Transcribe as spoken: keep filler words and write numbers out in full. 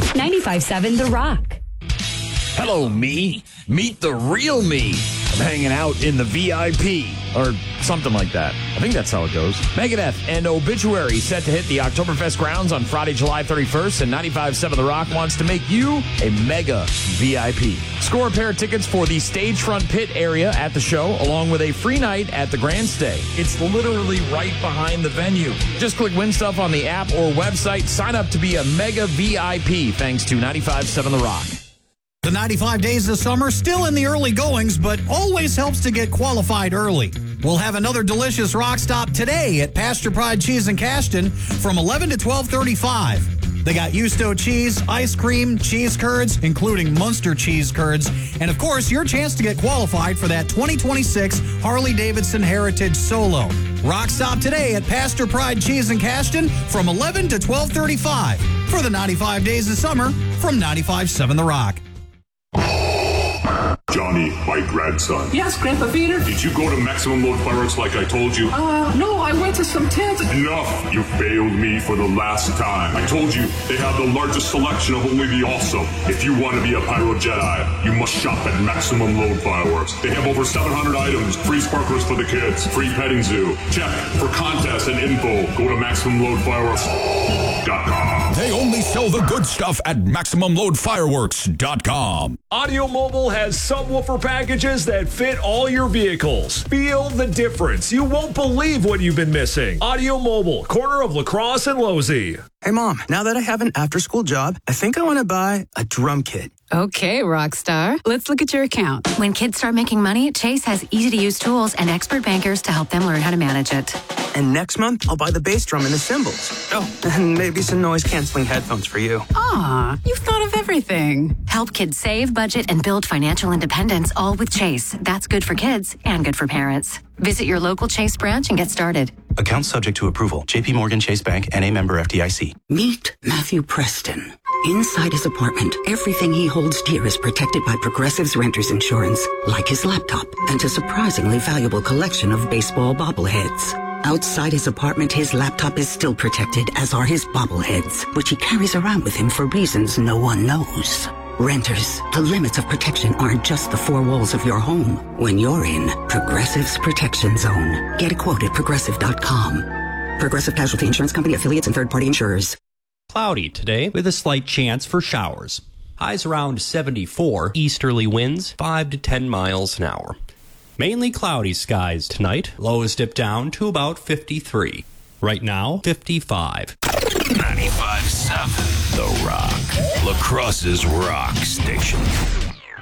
ninety-five seven The Rock. Hello, me. Meet the real me. I'm hanging out in the V I P, or something like that. I think that's how it goes. Megadeth and Obituary set to hit the Oktoberfest grounds on Friday, July thirty-first, and ninety-five seven The Rock wants to make you a mega V I P. Score a pair of tickets for the stage front pit area at the show, along with a free night at the Grand Stay. It's literally right behind the venue. Just click Win Stuff on the app or website. Sign up to be a mega V I P thanks to ninety-five seven The Rock. The ninety-five days of summer still in the early goings, but always helps to get qualified early. We'll have another delicious rock stop today at Pasture Pride Cheese in Cashton from eleven to twelve thirty-five. They got Yusto cheese, ice cream, cheese curds, including Munster cheese curds, and of course, your chance to get qualified for that twenty twenty-six Harley-Davidson Heritage Solo. Rock stop today at Pasture Pride Cheese in Cashton from eleven to twelve thirty-five for the ninety-five days of summer from ninety-five seven The Rock. Johnny, my grandson. Yes, Grandpa Peter? Did you go to Maximum Load Fireworks like I told you? Uh, no, I went to some tents. Enough! You failed me for the last time. I told you, they have the largest selection of only the awesome. If you want to be a Pyro Jedi, you must shop at Maximum Load Fireworks. They have over seven hundred items, free sparklers for the kids, free petting zoo. Check. For contests and info, go to Maximum Load Fireworks dot com. They only sell the good stuff at Maximum Load Fireworks dot com. Audio Mobile has subwoofer packages that fit all your vehicles. Feel the difference. You won't believe what you've been missing. Audio Mobile, corner of La Crosse and Losey. Hey, Mom, now that I have an after-school job, I think I want to buy a drum kit. Okay, Rockstar. Let's look at your account. When kids start making money, Chase has easy-to-use tools and expert bankers to help them learn how to manage it. And next month, I'll buy the bass drum and the cymbals. Oh, and maybe some noise-canceling headphones for you. Aw, you've thought of everything. Help kids save, budget, and build financial independence, all with Chase. That's good for kids and good for parents. Visit your local Chase branch and get started. Account subject to approval. J P Morgan Chase Bank, N A member F D I C. Meet Matthew Preston. Inside his apartment, everything he holds dear is protected by Progressive's Renter's Insurance, like his laptop and a surprisingly valuable collection of baseball bobbleheads. Outside his apartment, his laptop is still protected, as are his bobbleheads, which he carries around with him for reasons no one knows. Renters, the limits of protection aren't just the four walls of your home. When you're in Progressive's Protection Zone, get a quote at progressive dot com. Progressive Casualty Insurance Company, affiliates, and third-party insurers. Cloudy today with a slight chance for showers. Highs around seventy-four, easterly winds five to ten miles an hour. Mainly cloudy skies tonight. Lows dip down to about fifty-three. Right now, fifty-five. ninety-five seven The Rock. La Crosse's rock station.